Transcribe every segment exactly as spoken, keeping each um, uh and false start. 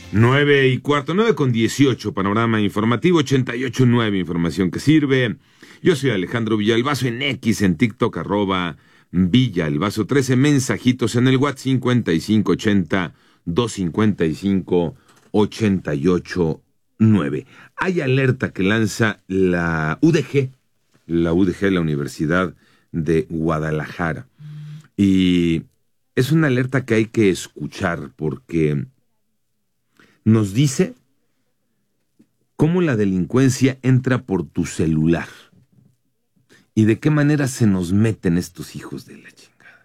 Nueve y cuarto, nueve con dieciocho, panorama informativo, ochenta y ocho nueve, información que sirve. Yo soy Alejandro Villalbazo en X, en TikTok, arroba Villalbazo trece, mensajitos en el WhatsApp cincuenta y cinco ochenta, doscientos cincuenta y cinco, ochenta y ocho nueve. Hay alerta que lanza la U D G, la U D G, la Universidad de Guadalajara. Y es una alerta que hay que escuchar porque nos dice cómo la delincuencia entra por tu celular y de qué manera se nos meten estos hijos de la chingada.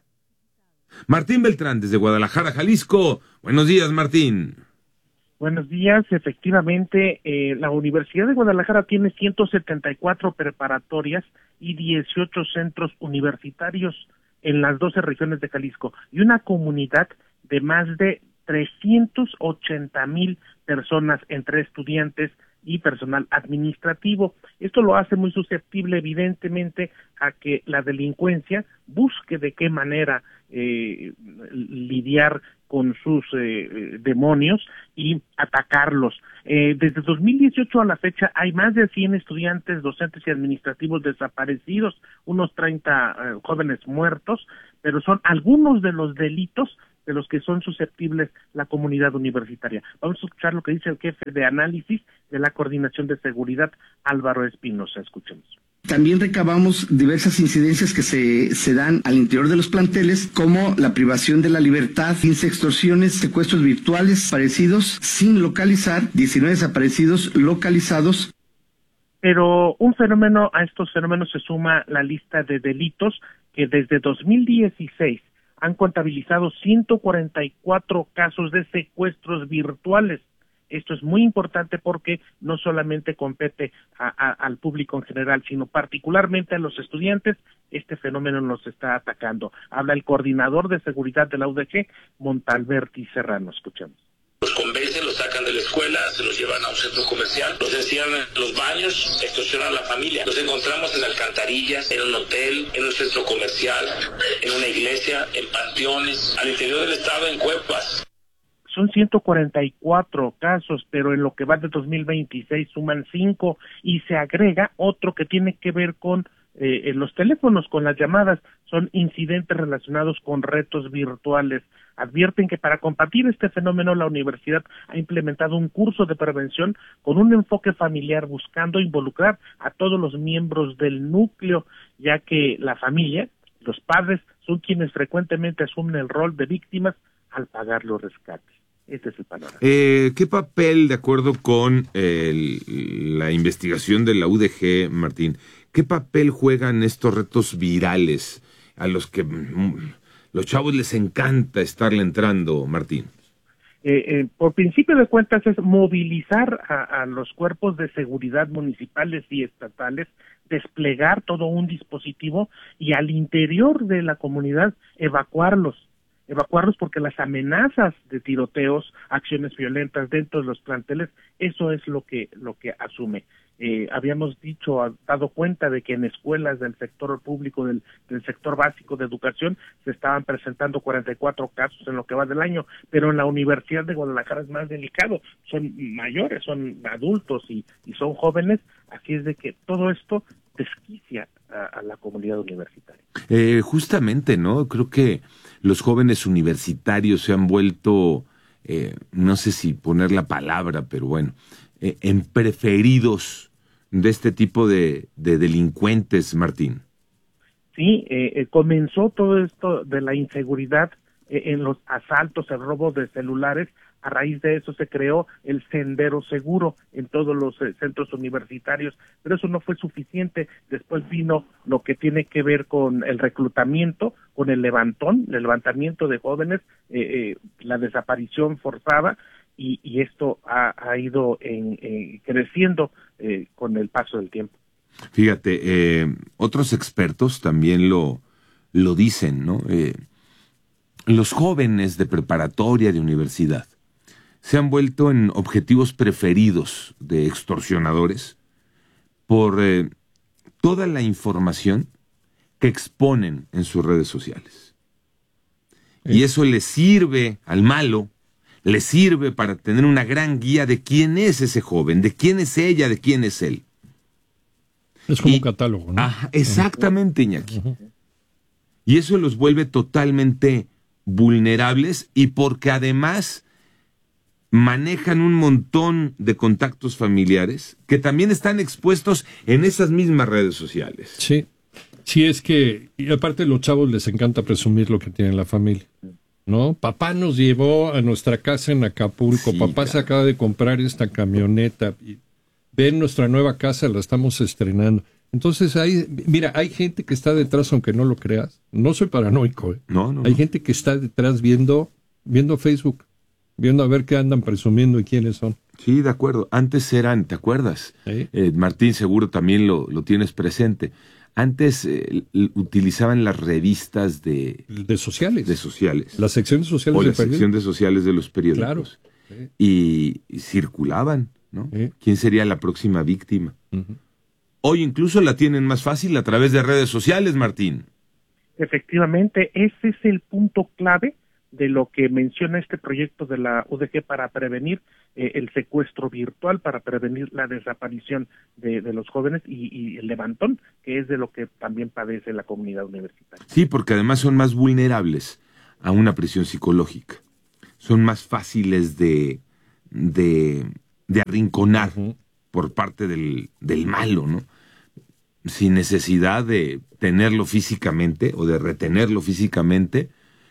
Martín Beltrán, desde Guadalajara, Jalisco. Buenos días, Martín. Buenos días. Efectivamente, eh, la Universidad de Guadalajara tiene ciento setenta y cuatro preparatorias y dieciocho centros universitarios en las doce regiones de Jalisco y una comunidad de más de trescientos ochenta mil personas entre estudiantes y personal administrativo. Esto lo hace muy susceptible, evidentemente, a que la delincuencia busque de qué manera eh, lidiar con sus eh, demonios y atacarlos. Eh, desde dos mil dieciocho a la fecha hay más de cien estudiantes, docentes y administrativos desaparecidos, unos treinta eh, jóvenes muertos, pero son algunos de los delitos de los que son susceptibles la comunidad universitaria. Vamos a escuchar lo que dice el jefe de análisis de la Coordinación de Seguridad, Álvaro Espinosa. Escuchemos. También recabamos diversas incidencias que se, se dan al interior de los planteles, como la privación de la libertad, quince extorsiones, secuestros virtuales parecidos sin localizar, diecinueve desaparecidos localizados. Pero un fenómeno, a estos fenómenos se suma la lista de delitos que desde dos mil dieciséis han contabilizado ciento cuarenta y cuatro casos de secuestros virtuales. Esto es muy importante porque no solamente compete a, a, al público en general, sino particularmente a los estudiantes. Este fenómeno nos está atacando. Habla el coordinador de seguridad de la U D G, Montalberti Serrano. Escuchemos. Los convencen, los sacan de la escuela, se los llevan a un centro comercial, los encierran en los baños, extorsionan a la familia. Los encontramos en alcantarillas, en un hotel, en un centro comercial, en una iglesia, en panteones, al interior del estado, en cuevas. Son ciento cuarenta y cuatro casos, pero en lo que va de dos mil veintiséis suman cinco y se agrega otro que tiene que ver con eh, en los teléfonos, con las llamadas. Son incidentes relacionados con retos virtuales. Advierten que para combatir este fenómeno la universidad ha implementado un curso de prevención con un enfoque familiar buscando involucrar a todos los miembros del núcleo, ya que la familia, los padres, son quienes frecuentemente asumen el rol de víctimas al pagar los rescates. Este es el panorama. Eh, ¿Qué papel, de acuerdo con el, la investigación de la U D G, Martín, qué papel juegan estos retos virales a los que mm, los chavos les encanta estarle entrando, Martín? Eh, eh, por principio de cuentas es movilizar a, a los cuerpos de seguridad municipales y estatales, desplegar todo un dispositivo y al interior de la comunidad evacuarlos. evacuarlos porque las amenazas de tiroteos, acciones violentas dentro de los planteles, eso es lo que lo que asume. Eh, habíamos dicho, dado cuenta de que en escuelas del sector público, del, del sector básico de educación, se estaban presentando cuarenta y cuatro casos en lo que va del año, pero en la Universidad de Guadalajara es más delicado, son mayores, son adultos y, y son jóvenes, así es de que todo esto desquicia a, a la comunidad universitaria. Eh, justamente, ¿no? Creo que los jóvenes universitarios se han vuelto, eh, no sé si poner la palabra, pero bueno, eh, en preferidos de este tipo de, de delincuentes, Martín. Sí, eh, eh, comenzó todo esto de la inseguridad eh, en los asaltos, el robo de celulares. A raíz de eso se creó el Sendero Seguro en todos los eh, centros universitarios, pero eso no fue suficiente. Después vino lo que tiene que ver con el reclutamiento, con el levantón, el levantamiento de jóvenes, eh, eh, la desaparición forzada, y, y esto ha, ha ido en, eh, creciendo eh, con el paso del tiempo. Fíjate, eh, otros expertos también lo, lo dicen, ¿no? Eh, los jóvenes de preparatoria, de universidad, se han vuelto en objetivos preferidos de extorsionadores por eh, toda la información que exponen en sus redes sociales. ¿Eh? Y eso le sirve al malo, le sirve para tener una gran guía de quién es ese joven, de quién es ella, de quién es él. Es como y, un catálogo, ¿no? Ajá, exactamente, Iñaki. Uh-huh. Y eso los vuelve totalmente vulnerables y porque además manejan un montón de contactos familiares que también están expuestos en esas mismas redes sociales. Sí, sí es que, y aparte los chavos les encanta presumir lo que tiene la familia, ¿no? Papá nos llevó a nuestra casa en Acapulco, sí, papá claro. se acaba de comprar esta camioneta, y ven nuestra nueva casa, la estamos estrenando. Entonces, hay, mira, hay gente que está detrás, aunque no lo creas. No soy paranoico, ¿eh? No, no. Hay no. gente que está detrás viendo, viendo Facebook, viendo a ver qué andan presumiendo y quiénes son. Sí, de acuerdo. Antes eran, ¿te acuerdas? ¿Sí? Eh, Martín, seguro también lo, lo tienes presente. Antes eh, utilizaban las revistas de... De sociales. De sociales. Las secciones sociales o de la sección de sociales de los periódicos. Claro. Sí. Y, y circulaban, ¿no? Sí. ¿Quién sería la próxima víctima? Uh-huh. Hoy incluso la tienen más fácil a través de redes sociales, Martín. Efectivamente, ese es el punto clave de lo que menciona este proyecto de la U D G para prevenir eh, el secuestro virtual, para prevenir la desaparición de, de los jóvenes y, y el levantón, que es de lo que también padece la comunidad universitaria. Sí, porque además son más vulnerables a una presión psicológica. Son más fáciles de, de, de arrinconar uh-huh. por parte del, del malo, ¿no? Sin necesidad de tenerlo físicamente o de retenerlo físicamente,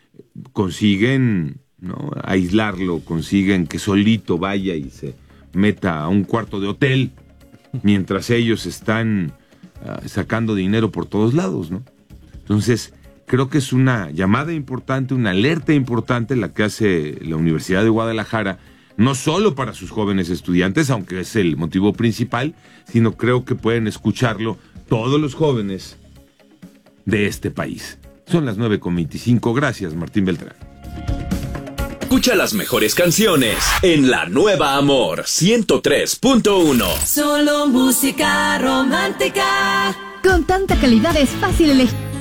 consiguen, ¿no?, aislarlo, consiguen que solito vaya y se meta a un cuarto de hotel mientras ellos están uh, sacando dinero por todos lados, ¿no? Entonces, creo que es una llamada importante, una alerta importante la que hace la Universidad de Guadalajara, no solo para sus jóvenes estudiantes, aunque es el motivo principal, sino creo que pueden escucharlo todos los jóvenes de este país. Son las nueve con veinticinco. Gracias, Martín Beltrán. Escucha las mejores canciones en La Nueva Amor ciento tres punto uno. Solo música romántica. Con tanta calidad es fácil elegir.